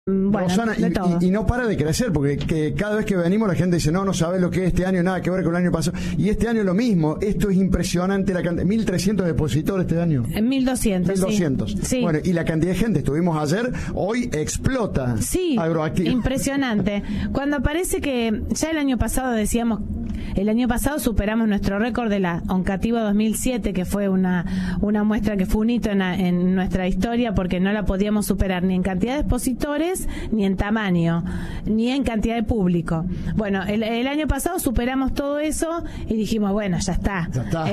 Bueno, Rosana, y no para de crecer, porque cada vez que venimos la gente dice, no sabes lo que es este año, nada que ver con el año pasado. Y este año lo mismo, esto es impresionante, la cantidad, 1.300 expositores este año. 1.200. 1.200. Sí. Bueno, y la cantidad de gente, estuvimos ayer, hoy explota. Sí, Agroactiva. impresionante. Cuando parece que ya el año pasado decíamos, el año pasado superamos nuestro récord de la Oncativa 2007, que fue una muestra que fue un hito en nuestra historia, porque no la podíamos superar ni en cantidad de expositores, ni en tamaño, ni en cantidad de público. Bueno, el año pasado superamos todo eso y dijimos, bueno, ya está.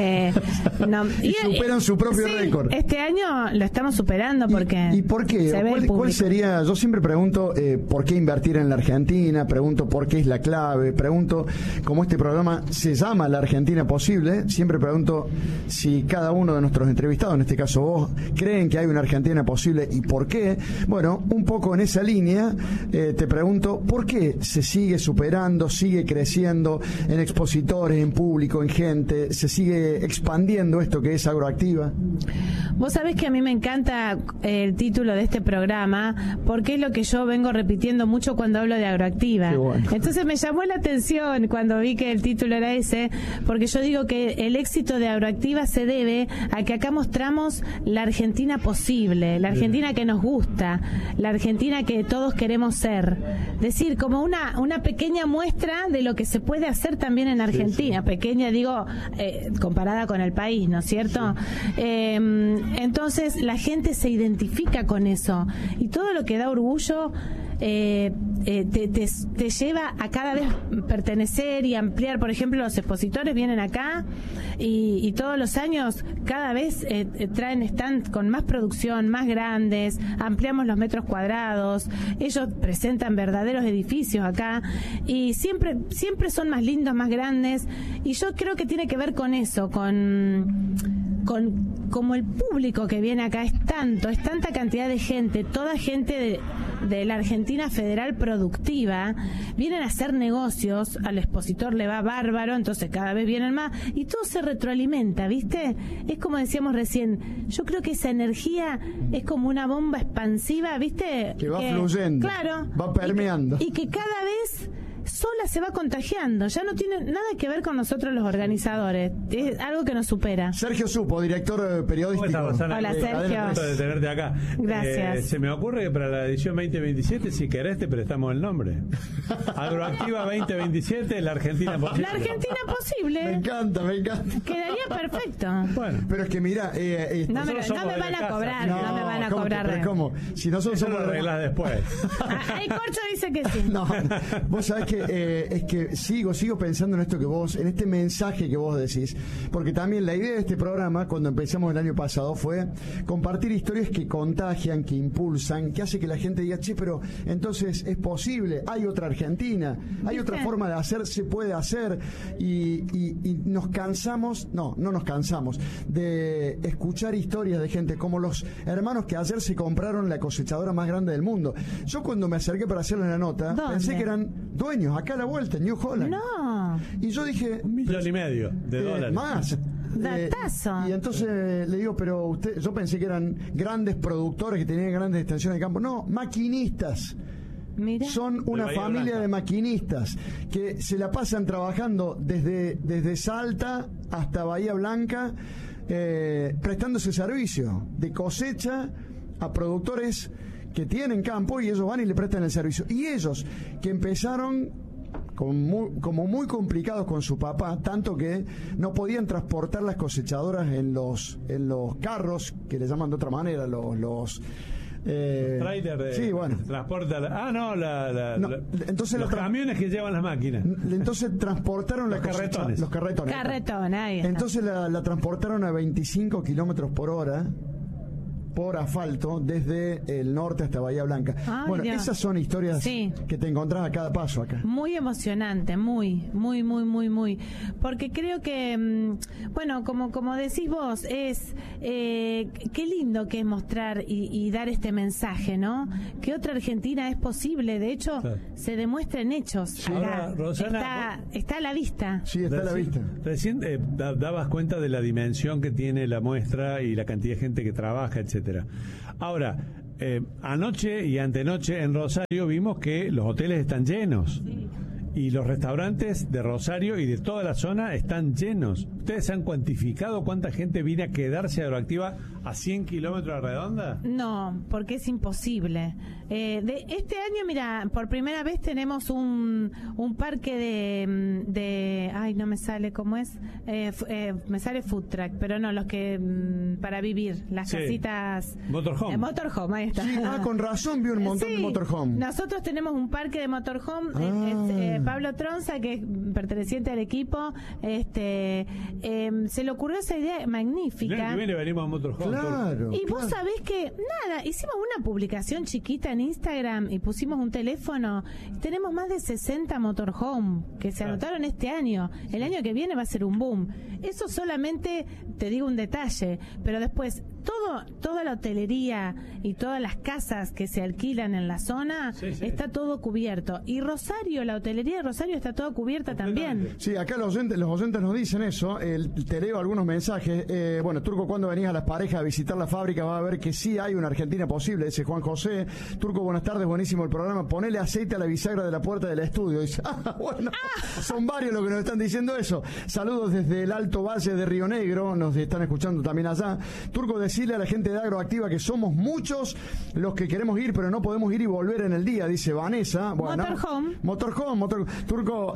Y superan su propio récord. Este año lo estamos superando porque... ¿Y por qué? ¿Cuál sería? Yo siempre pregunto por qué invertir en la Argentina, pregunto por qué es la clave, pregunto, como este programa se llama La Argentina Posible, siempre pregunto si cada uno de nuestros entrevistados, en este caso vos, creen que hay una Argentina posible y por qué. Bueno, un poco en esa línea te pregunto, ¿por qué se sigue superando, sigue creciendo en expositores, en público, en gente, se sigue expandiendo esto que es Agroactiva? Vos sabés que a mí me encanta el título de este programa, porque es lo que yo vengo repitiendo mucho cuando hablo de Agroactiva. Bueno. Entonces me llamó la atención cuando vi que el título era ese, porque yo digo que el éxito de Agroactiva se debe a que acá mostramos la Argentina posible, la Argentina que nos gusta, la Argentina que todos queremos ser. Decir, como una pequeña muestra de lo que se puede hacer también en Argentina. Sí. Pequeña, digo, comparada con el país, ¿no es cierto? Sí. Entonces la gente se identifica con eso. Y todo lo que da orgullo te lleva a cada vez pertenecer y ampliar. Por ejemplo, los expositores vienen acá y todos los años cada vez traen stand con más producción, más grandes, ampliamos los metros cuadrados, ellos presentan verdaderos edificios acá y siempre son más lindos, más grandes, y yo creo que tiene que ver con eso, como el público que viene acá es tanta cantidad de gente, toda gente de la Argentina Federal productiva, vienen a hacer negocios, al expositor le va bárbaro, entonces cada vez vienen más y todo se retroalimenta, ¿viste? Es como decíamos recién, yo creo que esa energía es como una bomba expansiva, ¿viste? Que va fluyendo, claro, va permeando. Y que cada vez sola se va contagiando, ya no tiene nada que ver con nosotros los organizadores, es algo que nos supera. Sergio Supo, director periodístico. Hola, Sergio. Un gusto de tenerte acá. Gracias. Se me ocurre que para la edición 2027, si querés, te prestamos el nombre. Agroactiva 2027, la Argentina posible. La Argentina posible. Me encanta. Quedaría perfecto. Bueno, pero es que mira, no me van a cobrar, no me van a cobrar. Pero ¿cómo? Si nosotros somos lo arreglás después. Ahí Corcho dice que sí. No, vos sabés que es que sigo pensando en esto que vos, en este mensaje que vos decís, porque también la idea de este programa, cuando empezamos el año pasado, fue compartir historias que contagian, que impulsan, que hace que la gente diga, che, pero entonces es posible, hay otra Argentina, hay otra forma de hacer, se puede hacer, y nos cansamos, no nos cansamos de escuchar historias de gente como los hermanos que ayer se compraron la cosechadora más grande del mundo. Yo cuando me acerqué para hacerle la nota, pensé que eran dueños acá a la vuelta, en New Holland. No. Y yo dije, $1,500,000 más. Datazo. Y entonces le digo, pero yo pensé que eran grandes productores que tenían grandes extensiones de campo. No, maquinistas. Mira. Son una familia de maquinistas que se la pasan trabajando desde Salta hasta Bahía Blanca, prestándose servicio de cosecha a productores que tienen campo, y ellos van y le prestan el servicio. Y ellos que empezaron como muy complicados con su papá, tanto que no podían transportar las cosechadoras en los carros, que le llaman de otra manera, los trailer sí, bueno. Transporta entonces los camiones que llevan las máquinas. Entonces transportaron los carretones. Los carretones. Ahí está. Entonces la transportaron a 25 kilómetros por hora por asfalto desde el norte hasta Bahía Blanca. Ay, bueno, Dios. Esas son historias que te encontrás a cada paso acá. Muy emocionante, muy. Porque creo que, bueno, como decís vos, es qué lindo que es mostrar y dar este mensaje, ¿no? Que otra Argentina es posible. De hecho, se demuestra en hechos. Sí. Acá. Ahora, Rosana, está a la vista. Sí, está a la vista. Recién dabas cuenta de la dimensión que tiene la muestra y la cantidad de gente que trabaja, etcétera. Ahora, anoche y antenoche en Rosario vimos que los hoteles están llenos. Sí. Y los restaurantes de Rosario y de toda la zona están llenos. ¿Ustedes han cuantificado cuánta gente viene a quedarse Agroactiva a 100 kilómetros a redonda? No, porque es imposible. De este año, mira, por primera vez tenemos un parque de ay, no me sale cómo es, me sale food truck, pero no, los que para vivir, las casitas motorhome. Motorhome, ahí está. Sí, con razón vi un montón de motorhome. Nosotros tenemos un parque de motorhome. Pablo Tronza, que es perteneciente al equipo, se le ocurrió esa idea magnífica. El año que viene venimos a motorhome. Claro. Y vos sabés que, nada, hicimos una publicación chiquita en Instagram y pusimos un teléfono. Tenemos más de 60 motorhome que se anotaron este año. El año que viene va a ser un boom. Eso solamente, te digo un detalle, pero después toda la hotelería y todas las casas que se alquilan en la zona, está todo cubierto. Y Rosario, la hotelería de Rosario está toda cubierta también. Sí, acá los oyentes nos dicen eso. Te leo algunos mensajes. Bueno, Turco, cuando venís a las parejas a visitar la fábrica va a ver que sí hay una Argentina posible, dice Juan José. Turco, buenas tardes, buenísimo el programa. Ponele aceite a la bisagra de la puerta del estudio. Dice, bueno, son varios los que nos están diciendo eso. Saludos desde el Alto Valle de Río Negro, nos están escuchando también allá. Turco, decirle a la gente de Agroactiva que somos muchos los que queremos ir, pero no podemos ir y volver en el día, dice Vanessa. Bueno, Motorhome. Turco,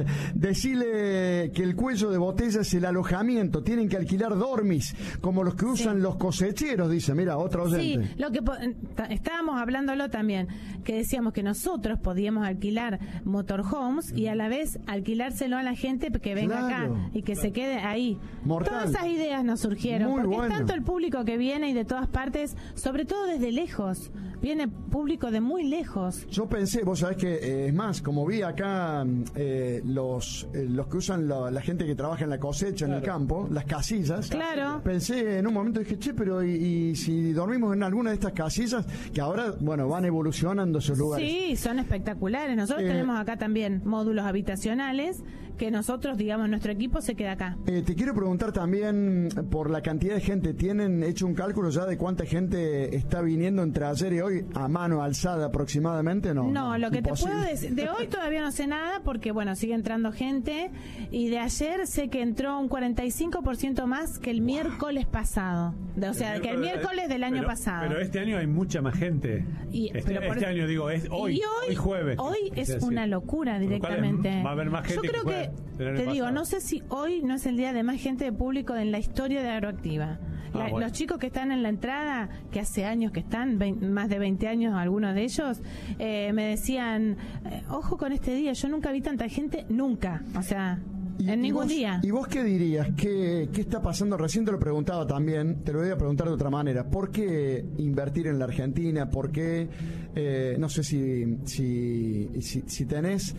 decirle que el cuello de botella es el alojamiento, tienen que alquilar dormis, como los que usan los cosecheros, dice, mira, otra oyente. Sí, lo que estábamos hablándolo también, que decíamos que nosotros podíamos alquilar motorhomes y a la vez alquilárselo a la gente que venga acá y que se quede ahí. Mortal. Todas esas ideas nos surgieron, Muy porque bueno. es tanto el público que viene y de todas partes, sobre todo desde lejos, viene público de muy lejos. Yo pensé, vos sabés que es más, como vi acá los que usan la gente que trabaja en la cosecha, en el campo, las casillas, pensé en un momento, dije, che, pero y si dormimos en alguna de estas casillas, que ahora, bueno, van evolucionando esos lugares. Sí, son espectaculares. Nosotros tenemos acá también módulos habitacionales que nosotros, digamos, nuestro equipo se queda acá. Te quiero preguntar también por la cantidad de gente. ¿Tienen hecho un cálculo ya de cuánta gente está viniendo entre ayer y hoy a mano alzada aproximadamente? No, lo que imposible. te puedo decir, de hoy todavía no sé nada porque, bueno, sigue entrando gente y de ayer sé que entró un 45% más que el miércoles pasado. O sea, que el miércoles del año pasado. Pero este año hay mucha más gente. Este año digo, es hoy jueves. Hoy es una locura directamente. Va a haber más gente. Yo creo que te digo, no sé si hoy no es el día de más gente de público en la historia de Agroactiva. Bueno. Los chicos que están en la entrada, que hace años que están, más de 20 años algunos de ellos, me decían, ojo con este día, yo nunca vi tanta gente, nunca, o sea, en ningún día. ¿Y vos qué dirías? ¿Qué está pasando? Recién te lo preguntaba también, te lo voy a preguntar de otra manera. ¿Por qué invertir en la Argentina? ¿Por qué, no sé si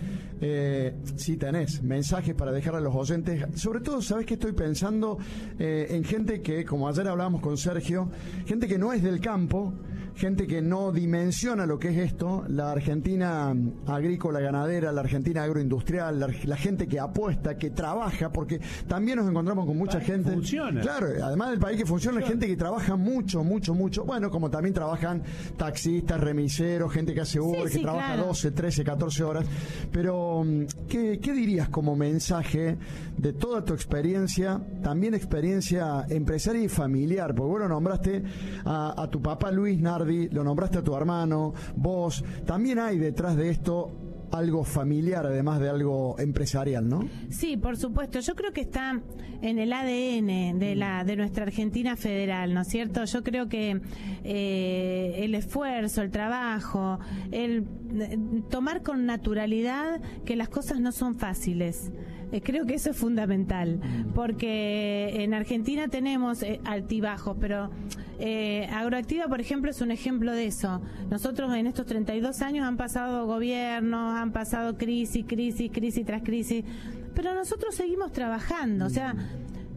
tenés mensajes para dejar a los oyentes? Sobre todo, ¿sabés qué estoy pensando? En gente que, como ayer hablábamos con Sergio, gente que no es del campo, gente que no dimensiona lo que es esto, la Argentina agrícola, ganadera, la Argentina agroindustrial, la gente que apuesta, que trabaja, porque también nos encontramos con mucha gente. Funciona. Claro, además del país que funciona, gente que trabaja mucho. Bueno, como también trabajan taxistas, remiseros, gente que hace Uber, que trabaja 12, 13, 14 horas. Pero, ¿qué dirías como mensaje de toda tu experiencia, también experiencia empresaria y familiar? Porque vos lo nombraste a tu papá Luis Nardi, lo nombraste a tu hermano, vos. También hay detrás de esto algo familiar, además de algo empresarial, ¿no? Sí, por supuesto. Yo creo que está en el ADN de nuestra Argentina federal, ¿no es cierto? Yo creo que el esfuerzo, el trabajo, el tomar con naturalidad que las cosas no son fáciles. Creo que eso es fundamental, porque en Argentina tenemos altibajos, pero Agroactiva, por ejemplo, es un ejemplo de eso. Nosotros en estos 32 años han pasado gobiernos, han pasado crisis tras crisis, pero nosotros seguimos trabajando, o sea,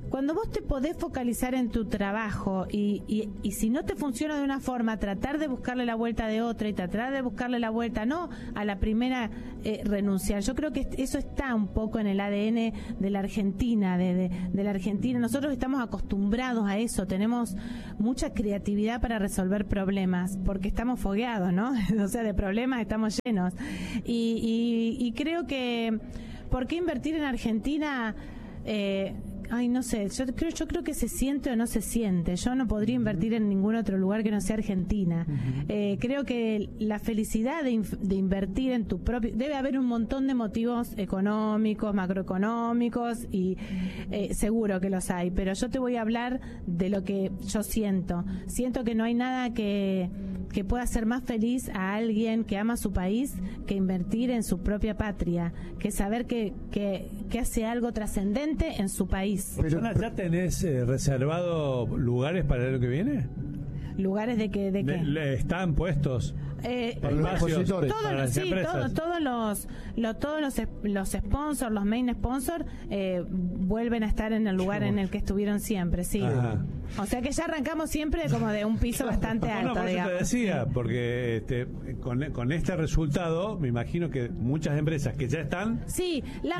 cuando vos te podés focalizar en tu trabajo y si no te funciona de una forma, tratar de buscarle la vuelta de otra y tratar de buscarle la vuelta, no a la primera renunciar. Yo creo que eso está un poco en el ADN de la Argentina, de la Argentina. Nosotros estamos acostumbrados a eso, tenemos mucha creatividad para resolver problemas, porque estamos fogueados, ¿no? O sea, de problemas estamos llenos. Y creo que, ¿por qué invertir en Argentina? No sé, yo creo que se siente o no se siente. Yo no podría invertir en ningún otro lugar que no sea Argentina. Creo que la felicidad de invertir en tu propio... Debe haber un montón de motivos económicos, macroeconómicos, y seguro que los hay, pero yo te voy a hablar de lo que yo siento. Siento que no hay nada que pueda hacer más feliz a alguien que ama su país que invertir en su propia patria, que saber que hace algo trascendente en su país. Pero, ¿ya tenés reservado lugares para el año que viene? ¿Lugares de qué? ¿Están puestos? Para los expositores. Todos los sponsors, los main sponsors, vuelven a estar en el lugar en el que estuvieron siempre, sí. Ajá. O sea que ya arrancamos siempre como de un piso bastante alto, por eso digamos. te decía, porque con este resultado, me imagino que muchas empresas que ya están, sí, la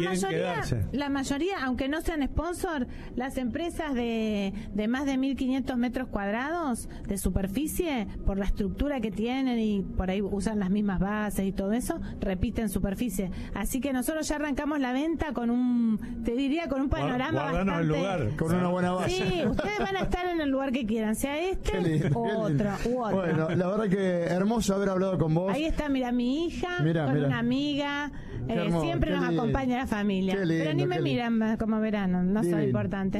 mayoría, aunque no sean sponsor, las empresas de más de 1.500 metros cuadrados de superficie, por la estructura que tienen y por ahí usan las mismas bases y todo eso, repiten superficie. Así que nosotros ya arrancamos la venta con un panorama bastante... el lugar, con una buena base. Sí, ustedes van a estar en el lugar que quieran, sea u otro. Bueno, la verdad que hermoso haber hablado con vos. Ahí está, mira, mi hija, con una amiga, siempre nos acompaña la familia. Pero ni me miran como verano, no soy importante.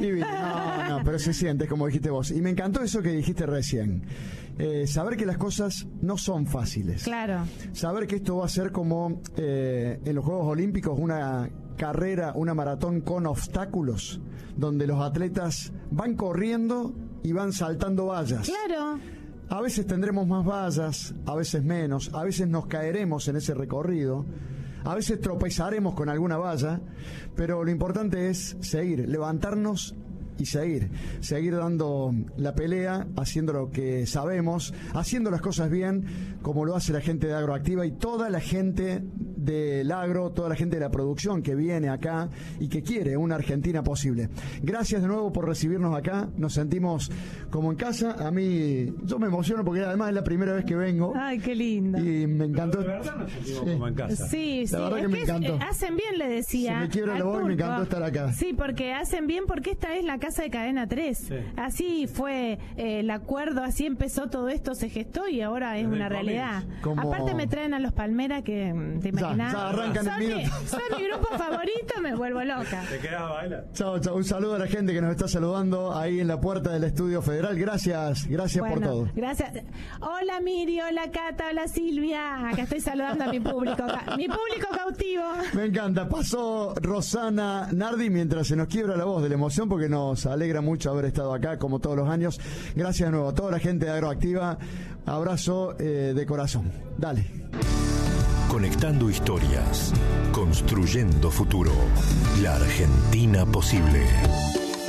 No, pero se siente, como dijiste vos. Y me encantó eso que dijiste recién. Saber que las cosas no son fáciles. Claro. Saber que esto va a ser como en los Juegos Olímpicos, una carrera, una maratón con obstáculos, donde los atletas van corriendo y van saltando vallas. Claro. A veces tendremos más vallas, a veces menos, a veces nos caeremos en ese recorrido, a veces tropezaremos con alguna valla, pero lo importante es seguir, levantarnos y seguir dando la pelea, haciendo lo que sabemos, haciendo las cosas bien, como lo hace la gente de Agroactiva y toda la gente del agro, toda la gente de la producción que viene acá y que quiere una Argentina posible. Gracias de nuevo por recibirnos acá, nos sentimos como en casa. A mí, yo me emociono porque además es la primera vez que vengo. Ay, qué lindo. Y me encantó. De verdad nos sentimos como en casa. Sí, la verdad que me encantó. Hacen bien, le decía. Se me quiebra la voz y me encantó estar acá. Sí, porque hacen bien, porque esta es la casa de Cadena 3. Sí. Así fue el acuerdo, así empezó todo esto, se gestó y ahora es una realidad. Aparte me traen a los Palmeras que te imaginas. Ya arrancan el minuto. Son mi grupo favorito, me vuelvo loca. ¿Te quedas a bailar? Chao. Un saludo a la gente que nos está saludando ahí en la puerta del Estudio Federal. Gracias por todo. Gracias. Hola Miri, hola Cata, hola Silvia. Acá estoy saludando a mi público cautivo. Me encanta. Pasó Rosana Nardi mientras se nos quiebra la voz de la emoción porque nos alegra mucho haber estado acá como todos los años. Gracias de nuevo a toda la gente de Agroactiva. Abrazo de corazón. Dale. Conectando historias, construyendo futuro. La Argentina posible.